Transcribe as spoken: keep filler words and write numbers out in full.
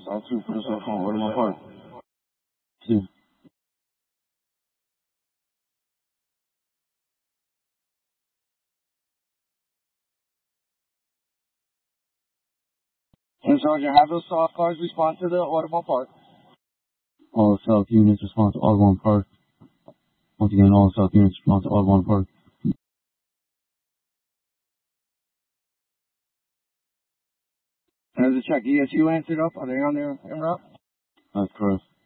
South two, put us on phone. Audubon Park. Two. And Sergeant, have those soft cars respond to the Audubon Park. All South units respond to Audubon Park. Once again, all South units respond to Audubon Park. There's a check. E S U answered up. Are they on there en route? That's correct.